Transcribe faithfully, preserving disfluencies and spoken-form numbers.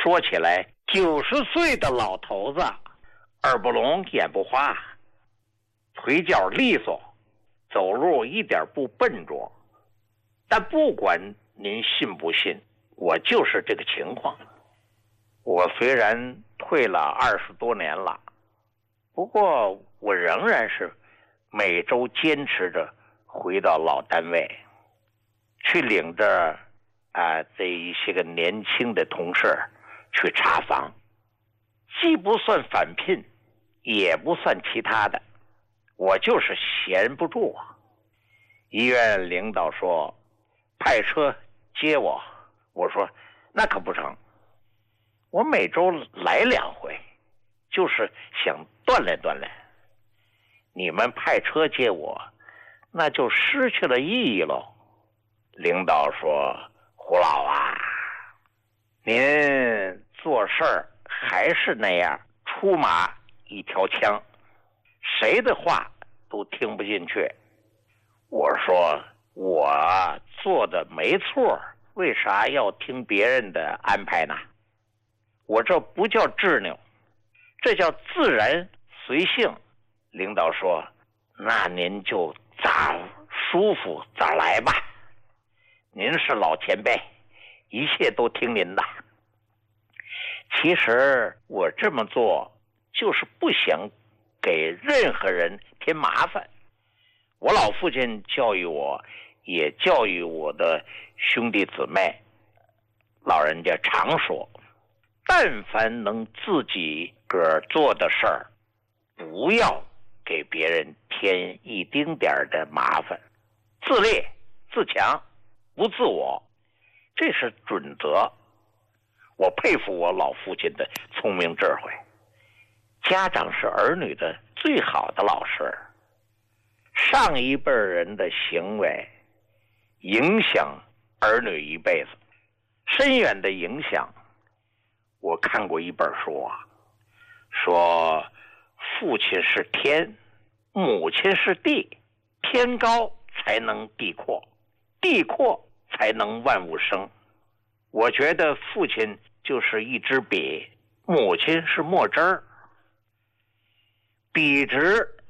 说起来九十岁的老头子，耳不聋眼不花，腿脚利索，走路一点不笨拙。但不管您信不信，我就是这个情况。我虽然退了二十多年了，不过我仍然是每周坚持着回到老单位，去领着啊、呃、这一些个年轻的同事去查房，既不算返聘，也不算其他的，我就是闲不住啊。医院领导说派车接我，我说那可不成，我每周来两回，就是想锻炼锻炼。你们派车接我，那就失去了意义喽。领导说，胡老啊，您做事儿还是那样，出马一条枪，谁的话都听不进去。我说我做的没错，为啥要听别人的安排呢？我这不叫执拗，这叫自然随性。领导说，那您就咋舒服咋来吧，您是老前辈，一切都听您的。其实我这么做就是不想给任何人添麻烦。我老父亲教育我，也教育我的兄弟姊妹，老人家常说，但凡能自己个做的事儿，不要给别人添一丁点儿的麻烦，自立自强，不自我，这是准则。我佩服我老父亲的聪明智慧。家长是儿女的最好的老师，上一辈人的行为影响儿女一辈子，深远的影响。我看过一本书啊，说父亲是天，母亲是地，天高才能地阔，地阔才能万物生。我觉得父亲就是一支笔，母亲是墨汁儿，笔直